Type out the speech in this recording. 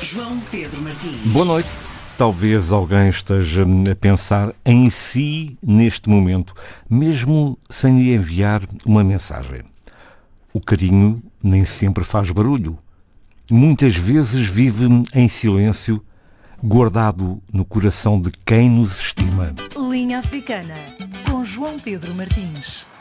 João Pedro Martins. Boa noite. Talvez alguém esteja a pensar em si neste momento, mesmo sem lhe enviar uma mensagem. O carinho nem sempre faz barulho. Muitas vezes vive em silêncio, guardado no coração de quem nos estima. Linha Africana, com João Pedro Martins.